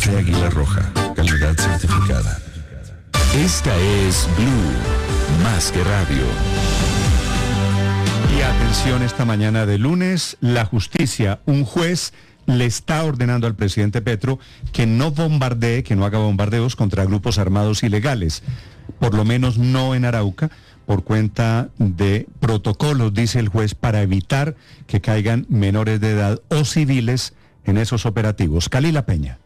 Café Águila Roja, calidad certificada. Esta es Blue, más que radio. Y atención, esta mañana de lunes, la justicia, un juez le está ordenando al presidente Petro que no bombardee, que no haga bombardeos contra grupos armados ilegales, por lo menos no en Arauca, por cuenta de protocolos, dice el juez, para evitar que caigan menores de edad o civiles en esos operativos. Kalila Peña.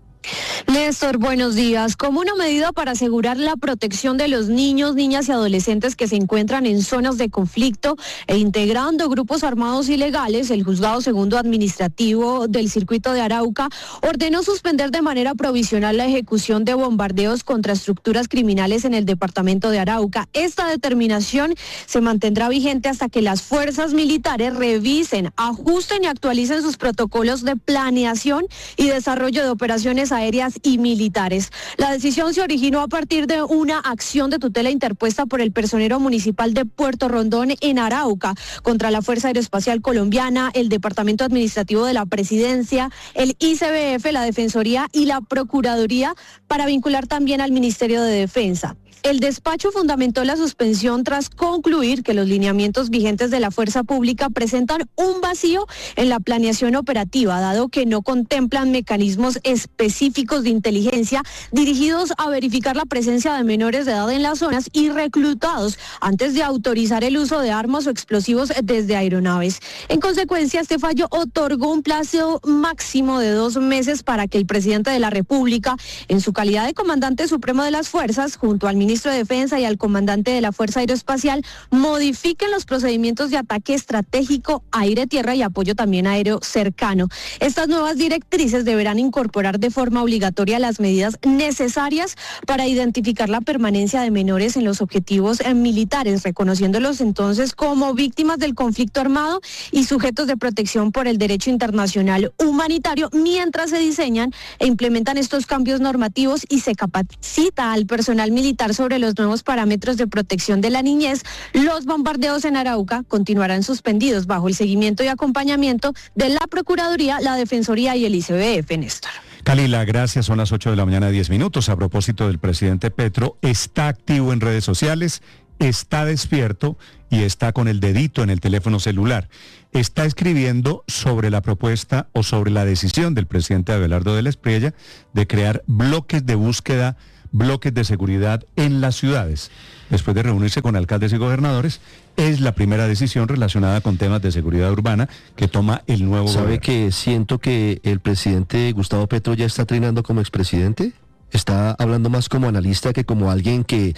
Néstor, buenos días. Como una medida para asegurar la protección de los niños, niñas y adolescentes que se encuentran en zonas de conflicto e integrando grupos armados ilegales, el Juzgado Segundo Administrativo del Circuito de Arauca ordenó suspender de manera provisional la ejecución de bombardeos contra estructuras criminales en el departamento de Arauca. Esta determinación se mantendrá vigente hasta que las fuerzas militares revisen, ajusten y actualicen sus protocolos de planeación y desarrollo de operaciones aéreas y militares. La decisión se originó a partir de una acción de tutela interpuesta por el personero municipal de Puerto Rondón en Arauca contra la Fuerza Aeroespacial Colombiana, el Departamento Administrativo de la Presidencia, el ICBF, la Defensoría y la Procuraduría, para vincular también al Ministerio de Defensa. El despacho fundamentó la suspensión tras concluir que los lineamientos vigentes de la fuerza pública presentan un vacío en la planeación operativa, dado que no contemplan mecanismos específicos de inteligencia dirigidos a verificar la presencia de menores de edad en las zonas y reclutados antes de autorizar el uso de armas o explosivos desde aeronaves. En consecuencia, este fallo otorgó un plazo máximo de 2 meses para que el presidente de la República, en su calidad de comandante supremo de las fuerzas, junto al ministro de Defensa y al comandante de la Fuerza Aeroespacial, modifiquen los procedimientos de ataque estratégico aire-tierra y apoyo también aéreo cercano. Estas nuevas directrices deberán incorporar de forma obligatoria las medidas necesarias para identificar la permanencia de menores en los objetivos militares, reconociéndolos entonces como víctimas del conflicto armado y sujetos de protección por el derecho internacional humanitario, mientras se diseñan e implementan estos cambios normativos y se capacita al personal militar sobre los nuevos parámetros de protección de la niñez. Los bombardeos en Arauca continuarán suspendidos bajo el seguimiento y acompañamiento de la Procuraduría, la Defensoría y el ICBF, Néstor. Kalila, gracias. Son las 8 de la mañana, 10 minutos. A propósito del presidente Petro, está activo en redes sociales, está despierto y está con el dedito en el teléfono celular. Está escribiendo sobre la propuesta o sobre la decisión del presidente Abelardo de la Espriella de crear bloques de búsqueda, bloques de seguridad en las ciudades. Después de reunirse con alcaldes y gobernadores, es la primera decisión relacionada con temas de seguridad urbana que toma el nuevo gobierno. ¿Sabe que siento que el presidente Gustavo Petro ya está trinando como expresidente? Está hablando más como analista que como alguien que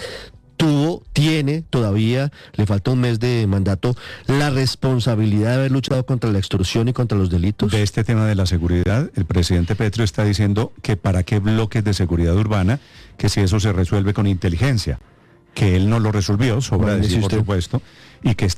tiene todavía, le falta un mes de mandato, la responsabilidad de haber luchado contra la extorsión y contra los delitos. De este tema de la seguridad, el presidente Petro está diciendo que para qué bloques de seguridad urbana, que si eso se resuelve con inteligencia, que él no lo resolvió, sobra decir por supuesto, y que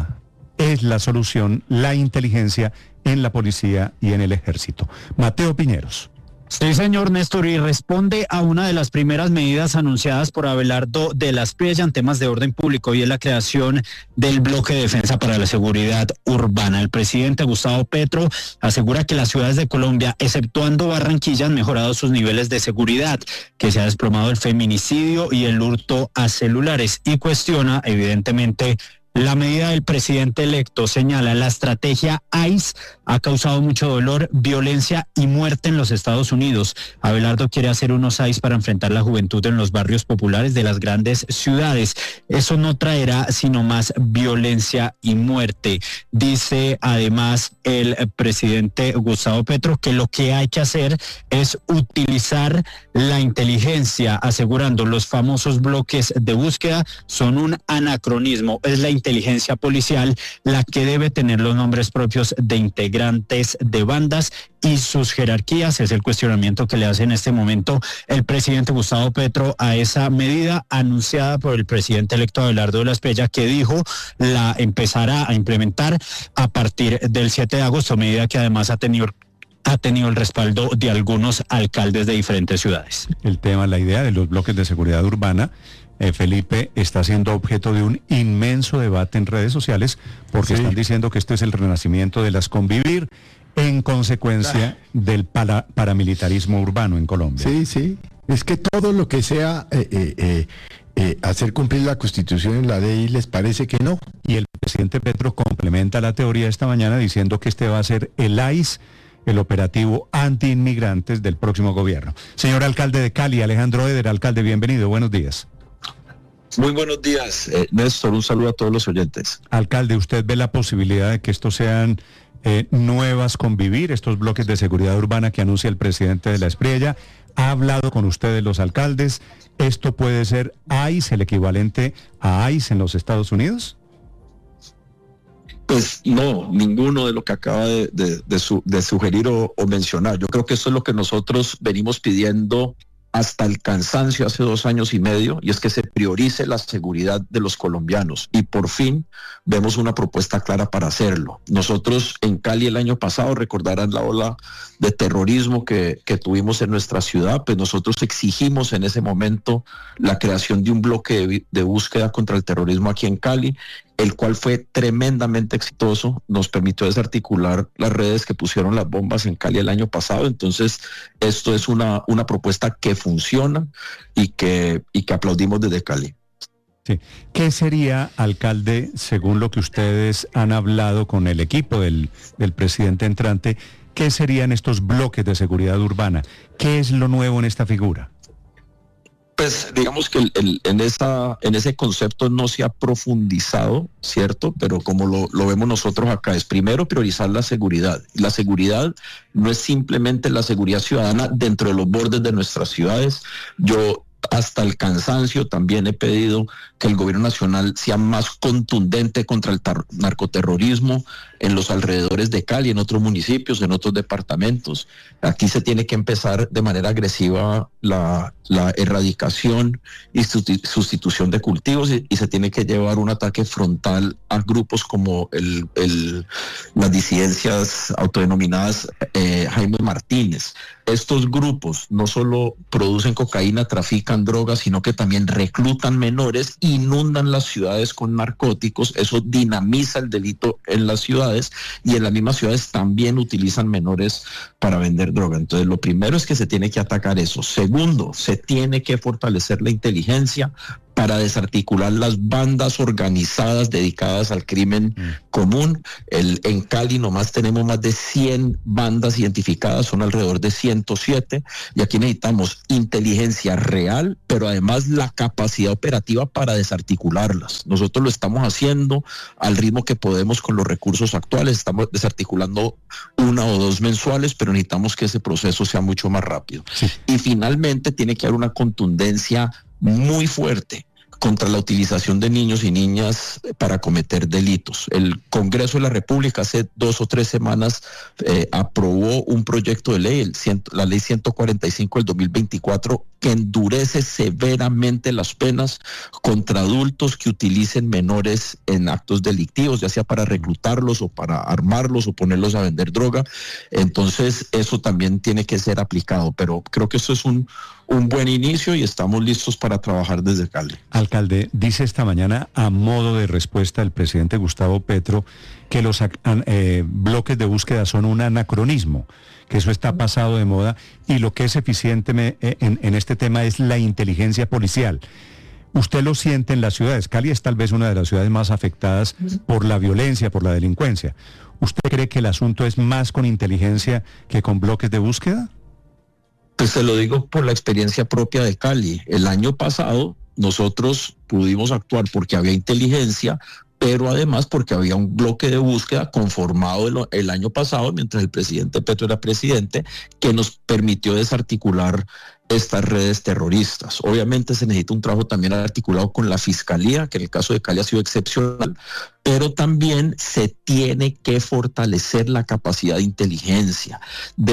es la solución, la inteligencia en la policía y en el ejército. Mateo Piñeros. Sí, señor Néstor, y responde a una de las primeras medidas anunciadas por Abelardo de la Espriella en temas de orden público, y es la creación del bloque de defensa para la seguridad urbana. El presidente Gustavo Petro asegura que las ciudades de Colombia, exceptuando Barranquilla, han mejorado sus niveles de seguridad, que se ha desplomado el feminicidio y el hurto a celulares, y cuestiona, evidentemente, la medida del presidente electo. Señala: la estrategia ICE ha causado mucho dolor, violencia y muerte en los Estados Unidos. Abelardo quiere hacer unos ICE para enfrentar la juventud en los barrios populares de las grandes ciudades. Eso no traerá sino más violencia y muerte. Dice además el presidente Gustavo Petro que lo que hay que hacer es utilizar la inteligencia, asegurando los famosos bloques de búsqueda son un anacronismo. Es la inteligencia policial la que debe tener los nombres propios de integrantes de bandas y sus jerarquías. Es el cuestionamiento que le hace en este momento el presidente Gustavo Petro a esa medida anunciada por el presidente electo Abelardo de la Espriella, que dijo la empezará a implementar a partir del 7 de agosto, medida que además ha tenido el respaldo de algunos alcaldes de diferentes ciudades. El tema, la idea de los bloques de seguridad urbana, Felipe, está siendo objeto de un inmenso debate en redes sociales porque están diciendo que esto es el renacimiento de las convivir en consecuencia del paramilitarismo urbano en Colombia. Sí. Es que todo lo que sea hacer cumplir la Constitución y la ley les parece que no. Y el presidente Petro complementa la teoría esta mañana diciendo que este va a ser el ICE, el operativo anti-inmigrantes del próximo gobierno. Señor alcalde de Cali, Alejandro Eder, alcalde, bienvenido, buenos días. Muy buenos días, Néstor, un saludo a todos los oyentes. Alcalde, ¿usted ve la posibilidad de que estos sean nuevas convivir, estos bloques de seguridad urbana que anuncia el presidente de la Espriella? ¿Ha hablado con ustedes los alcaldes? ¿Esto puede ser ICE, el equivalente a ICE en los Estados Unidos? Pues no, ninguno de lo que acaba de sugerir o mencionar. Yo creo que eso es lo que nosotros venimos pidiendo hasta el cansancio hace 2 años y medio, y es que se priorice la seguridad de los colombianos, y por fin vemos una propuesta clara para hacerlo. Nosotros en Cali el año pasado, recordarán la ola de terrorismo que tuvimos en nuestra ciudad, pues nosotros exigimos en ese momento la creación de un bloque de búsqueda contra el terrorismo aquí en Cali, el cual fue tremendamente exitoso, nos permitió desarticular las redes que pusieron las bombas en Cali el año pasado. Entonces, esto es una propuesta que funciona y que aplaudimos desde Cali. Sí. ¿Qué sería, alcalde, según lo que ustedes han hablado con el equipo del presidente entrante, qué serían estos bloques de seguridad urbana? ¿Qué es lo nuevo en esta figura? Pues digamos que en ese concepto no se ha profundizado, ¿cierto? Pero como lo vemos nosotros acá, es primero priorizar la seguridad. La seguridad no es simplemente la seguridad ciudadana dentro de los bordes de nuestras ciudades. Yo hasta el cansancio también he pedido que el gobierno nacional sea más contundente contra el narcoterrorismo en los alrededores de Cali, en otros municipios, en otros departamentos. Aquí se tiene que empezar de manera agresiva la erradicación y sustitución de cultivos, y se tiene que llevar un ataque frontal a grupos como las disidencias autodenominadas Jaime Martínez. Estos grupos no solo producen cocaína, trafican drogas, sino que también reclutan menores, inundan las ciudades con narcóticos. Eso dinamiza el delito en las ciudades, y en las mismas ciudades también utilizan menores para vender droga. Entonces, lo primero es que se tiene que atacar eso. Segundo, se tiene que fortalecer la inteligencia para desarticular las bandas organizadas dedicadas al crimen común. En Cali nomás tenemos más de 100 bandas identificadas, son alrededor de 107, y aquí necesitamos inteligencia real, pero además la capacidad operativa para desarticularlas. Nosotros lo estamos haciendo al ritmo que podemos con los recursos actuales, estamos desarticulando 1 o 2 mensuales, pero necesitamos que ese proceso sea mucho más rápido. Sí. Y finalmente tiene que haber una contundencia muy fuerte contra la utilización de niños y niñas para cometer delitos. El Congreso de la República hace 2 o 3 semanas aprobó un proyecto de ley, la ley 145 del 2024, que endurece severamente las penas contra adultos que utilicen menores en actos delictivos, ya sea para reclutarlos o para armarlos o ponerlos a vender droga. Entonces, eso también tiene que ser aplicado, pero creo que eso es un buen inicio y estamos listos para trabajar desde Cali. Alcalde, dice esta mañana, a modo de respuesta el presidente Gustavo Petro, que los bloques de búsqueda son un anacronismo, que eso está pasado de moda, y lo que es eficiente en este tema es la inteligencia policial. Usted lo siente en las ciudades. Cali es tal vez una de las ciudades más afectadas por la violencia, por la delincuencia. ¿Usted cree que el asunto es más con inteligencia que con bloques de búsqueda? Pues se lo digo por la experiencia propia de Cali. El año pasado nosotros pudimos actuar porque había inteligencia, pero además porque había un bloque de búsqueda conformado el año pasado, mientras el presidente Petro era presidente, que nos permitió desarticular estas redes terroristas. Obviamente se necesita un trabajo también articulado con la Fiscalía, que en el caso de Cali ha sido excepcional, pero también se tiene que fortalecer la capacidad de inteligencia.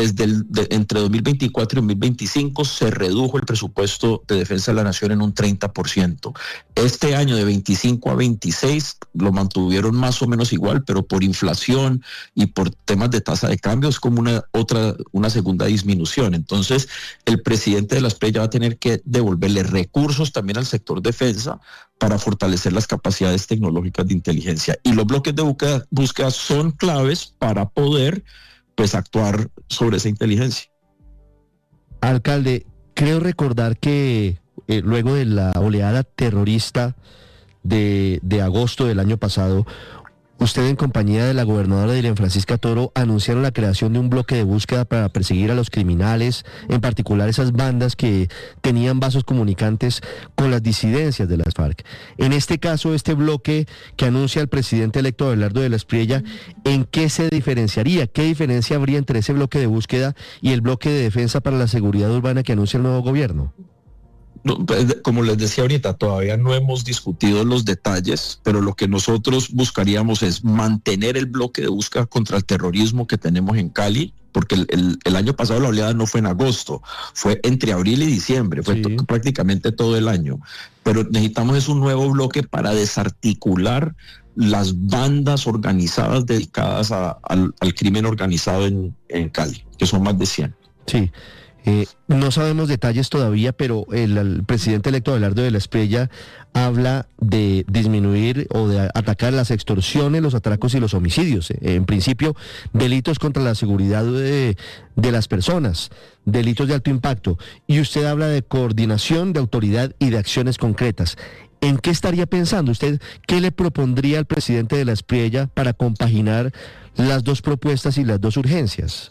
Entre 2024 y 2025 se redujo el presupuesto de defensa de la nación en un 30%. Este año de 25 a 26 lo mantuvieron más o menos igual, pero por inflación y por temas de tasa de cambio es como una segunda disminución. Entonces, el presidente de la Espriella va a tener que devolverle recursos también al sector defensa para fortalecer las capacidades tecnológicas de inteligencia. Y los bloques de búsqueda son claves para poder pues actuar sobre esa inteligencia. Alcalde, creo recordar que luego de la oleada terrorista de agosto del año pasado, usted en compañía de la gobernadora Dilian Francisca Toro anunciaron la creación de un bloque de búsqueda para perseguir a los criminales, en particular esas bandas que tenían vasos comunicantes con las disidencias de las FARC. En este caso, este bloque que anuncia el presidente electo Abelardo de la Espriella, ¿en qué se diferenciaría? ¿Qué diferencia habría entre ese bloque de búsqueda y el bloque de defensa para la seguridad urbana que anuncia el nuevo gobierno? No, como les decía ahorita, todavía no hemos discutido los detalles, pero lo que nosotros buscaríamos es mantener el bloque de búsqueda contra el terrorismo que tenemos en Cali, porque el año pasado la oleada no fue en agosto, fue entre abril y diciembre, fue prácticamente todo el año. Pero necesitamos es un nuevo bloque para desarticular las bandas organizadas dedicadas al crimen organizado en Cali, que son más de 100. Sí. No sabemos detalles todavía, pero el presidente electo Abelardo de la Espriella habla de disminuir o de atacar las extorsiones, los atracos y los homicidios. En principio, delitos contra la seguridad de las personas, delitos de alto impacto. Y usted habla de coordinación, de autoridad y de acciones concretas. ¿En qué estaría pensando usted? ¿Qué le propondría al presidente de la Espriella para compaginar las dos propuestas y las dos urgencias?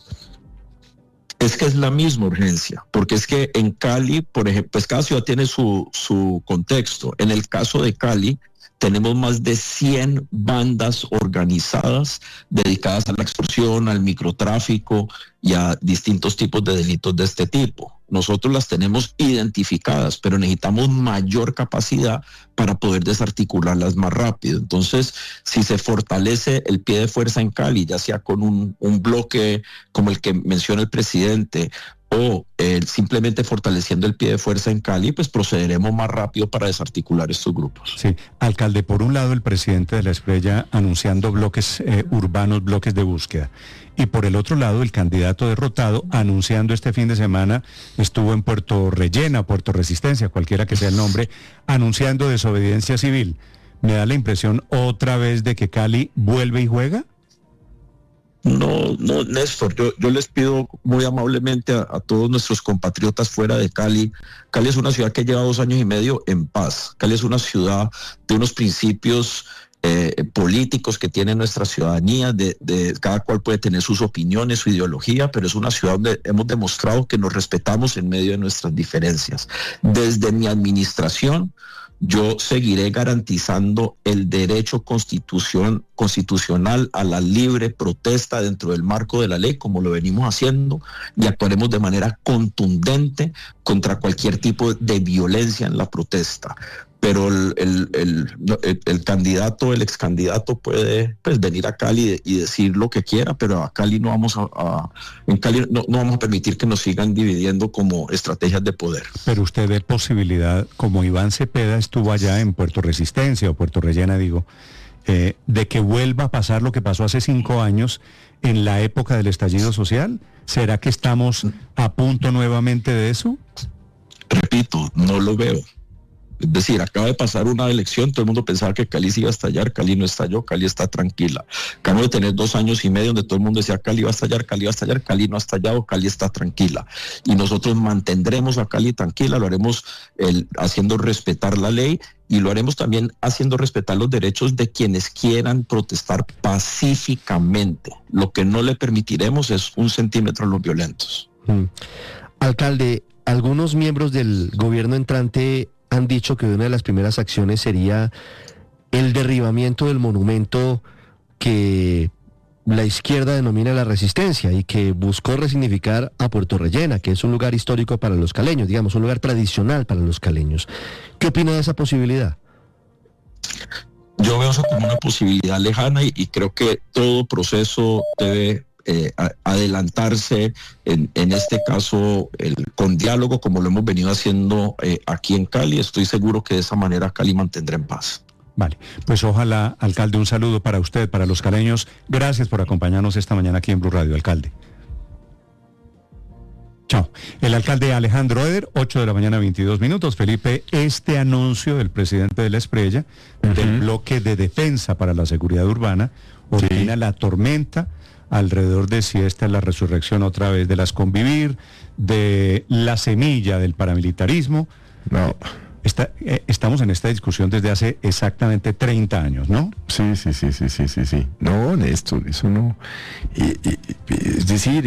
Es que es la misma urgencia, porque es que en Cali, por ejemplo, pues cada ciudad tiene su contexto. En el caso de Cali, tenemos más de 100 bandas organizadas dedicadas a la extorsión, al microtráfico y a distintos tipos de delitos de este tipo. Nosotros las tenemos identificadas, pero necesitamos mayor capacidad para poder desarticularlas más rápido. Entonces, si se fortalece el pie de fuerza en Cali, ya sea con un bloque como el que menciona el presidente, o simplemente fortaleciendo el pie de fuerza en Cali, pues procederemos más rápido para desarticular estos grupos. Sí, alcalde, por un lado el presidente de la Espriella anunciando bloques urbanos, bloques de búsqueda, y por el otro lado el candidato derrotado anunciando este fin de semana, estuvo en Puerto Rellena, Puerto Resistencia, cualquiera que sea el nombre, anunciando desobediencia civil. ¿Me da la impresión otra vez de que Cali vuelve y juega? No, Néstor, yo les pido muy amablemente a todos nuestros compatriotas fuera de Cali. Cali es una ciudad que lleva 2 años y medio en paz. Cali es una ciudad de unos principios políticos que tiene nuestra ciudadanía, de cada cual puede tener sus opiniones, su ideología, pero es una ciudad donde hemos demostrado que nos respetamos en medio de nuestras diferencias. Desde mi administración, yo seguiré garantizando el derecho constitucional a la libre protesta dentro del marco de la ley, como lo venimos haciendo, y actuaremos de manera contundente contra cualquier tipo de violencia en la protesta. Pero el candidato, el excandidato puede venir a Cali y decir lo que quiera, pero a Cali en Cali no vamos a permitir que nos sigan dividiendo como estrategias de poder. Pero usted ve posibilidad, como Iván Cepeda estuvo allá en Puerto Resistencia o Puerto Rellena, digo, de que vuelva a pasar lo que pasó hace 5 años en la época del estallido social. ¿Será que estamos a punto nuevamente de eso? Repito, no lo veo. Es decir, acaba de pasar una elección, todo el mundo pensaba que Cali se iba a estallar, Cali no estalló, Cali está tranquila. Acabamos de tener 2 años y medio donde todo el mundo decía Cali va a estallar, Cali va a estallar, Cali no ha estallado, Cali está tranquila. Y nosotros mantendremos a Cali tranquila, lo haremos haciendo respetar la ley y lo haremos también haciendo respetar los derechos de quienes quieran protestar pacíficamente. Lo que no le permitiremos es 1 centímetro a los violentos. Alcalde, algunos miembros del gobierno entrante han dicho que una de las primeras acciones sería el derribamiento del monumento que la izquierda denomina la Resistencia y que buscó resignificar a Puerto Rellena, que es un lugar histórico para los caleños, digamos, un lugar tradicional para los caleños. ¿Qué opina de esa posibilidad? Yo veo eso como una posibilidad lejana y creo que todo proceso debe adelantarse en este caso con diálogo, como lo hemos venido haciendo aquí en Cali. Estoy seguro que de esa manera Cali mantendrá en paz. Vale, pues ojalá, alcalde, un saludo para usted, para los caleños. Gracias por acompañarnos esta mañana aquí en Blue Radio, alcalde. Chao. El alcalde Alejandro Eder, 8 de la mañana, 22 minutos. Felipe, este anuncio del presidente de la Espriella, del bloque de defensa para la seguridad urbana, ordena la tormenta alrededor de si esta es la resurrección otra vez de las Convivir, de la semilla del paramilitarismo. No. Estamos en esta discusión desde hace exactamente 30 años, ¿no? Sí. No, Néstor, eso no. Es decir,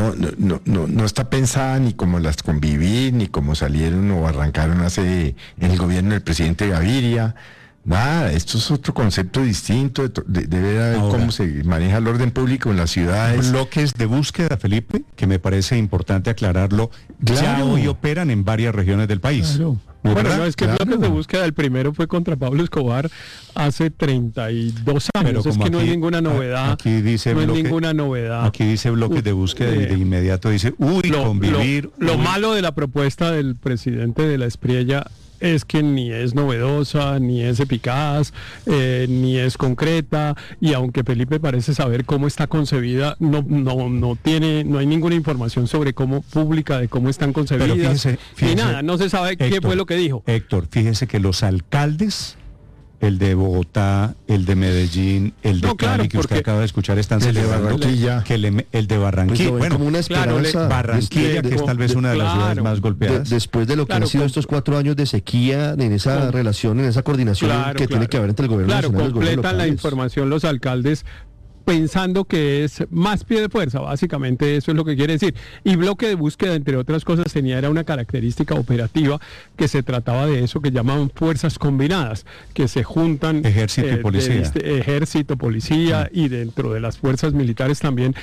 no está pensada ni como las Convivir, ni como salieron o arrancaron en el gobierno del presidente Gaviria. Nada, esto es otro concepto distinto de ver cómo se maneja el orden público en las ciudades. Bloques de búsqueda, Felipe, que me parece importante aclararlo, Claro. ya hoy operan en varias regiones del país. Claro. ¿No, Bueno, verdad? no, es que Claro. bloques de búsqueda, el primero fue contra Pablo Escobar hace 32 años, es como que no hay aquí- ninguna novedad, aquí dice no hay bloque- ninguna novedad. Aquí dice bloques de búsqueda y de inmediato dice, Convivir. Lo uy. malo de la propuesta del presidente de la Espriella es que ni es novedosa, ni es eficaz, ni es concreta, y aunque Felipe parece saber cómo está concebida, no hay ninguna información sobre cómo pública de cómo están concebidas, fíjese, ni nada, no se sabe qué Héctor, fue lo que dijo. Héctor, fíjese que los alcaldes, el de Bogotá, el de Medellín, el de No, claro, Cali, que usted porque- acaba de escuchar, están El de celebrando Barranquilla. que el de Pues Barranquilla, lo ven bueno, como una claro, esperanza. Barranquilla, que es tal vez una de las claro, ciudades más golpeadas. Después de lo que Claro, han sido con- estos 4 años de sequía, en esa Con- relación, en esa coordinación Claro, que tiene claro. que haber entre el gobierno Claro, nacional y los gobiernos completan la locales. información los alcaldes pensando que es más pie de fuerza, básicamente eso es lo que quiere decir. Y bloque de búsqueda, entre otras cosas, era una característica operativa que se trataba de eso que llamaban fuerzas combinadas, que se juntan Ejército y policía. ejército, policía y dentro de las fuerzas militares también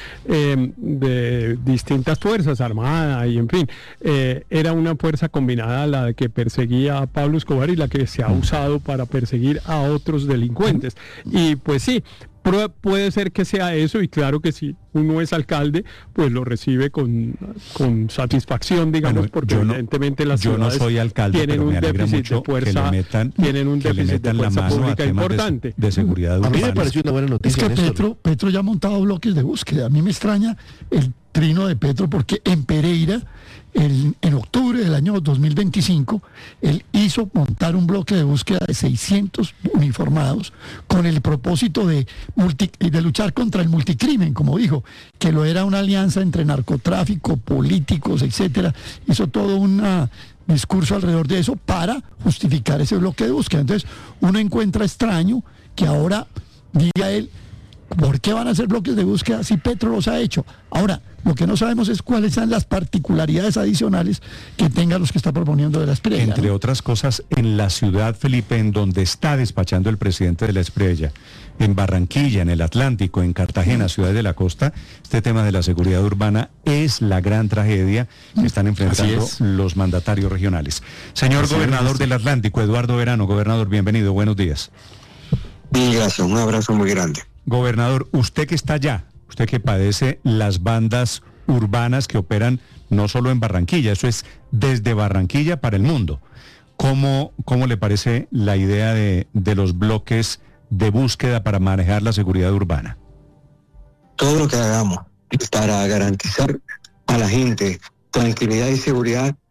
de distintas fuerzas, armada y en fin. Era una fuerza combinada la que perseguía a Pablo Escobar y la que se ha usado para perseguir a otros delincuentes. Y pues sí, puede ser que sea eso, y claro que si uno es alcalde, pues lo recibe con satisfacción, digamos, Bueno, porque evidentemente las yo no ciudades soy alcalde, tienen pero me un alegra déficit mucho de fuerza, que le metan, tienen un que le déficit de metan la fuerza mano a pública temas importante. de seguridad A mí urbana. me pareció una buena Es noticia, que Néstor. Petro ya ha montado bloques de búsqueda. A mí me extraña el trino de Petro porque en Pereira, en octubre del año 2025, él hizo montar un bloque de búsqueda de 600 uniformados con el propósito de luchar contra el multicrimen, como dijo, que lo era una alianza entre narcotráfico, políticos, etcétera. Hizo todo un discurso alrededor de eso para justificar ese bloque de búsqueda. Entonces, uno encuentra extraño que ahora diga él, ¿por qué van a hacer bloques de búsqueda si Petro los ha hecho? Ahora, lo que no sabemos es cuáles son las particularidades adicionales que tengan los que está proponiendo de la Espriella. Entre ¿no? otras cosas, en la ciudad, Felipe, en donde está despachando el presidente de la Espriella, en Barranquilla, en el Atlántico, en Cartagena, ciudades de la costa, este tema de la seguridad urbana es la gran tragedia que están enfrentando es. los mandatarios regionales. Señor Así gobernador es. del Atlántico, Eduardo Verano, gobernador, bienvenido, buenos días. Y gracias, un abrazo muy grande. Gobernador, usted que está allá, usted que padece las bandas urbanas que operan no solo en Barranquilla, eso es desde Barranquilla para el mundo. ¿Cómo le parece la idea de los bloques de búsqueda para manejar la seguridad urbana? Todo lo que hagamos para garantizar a la gente tranquilidad y seguridad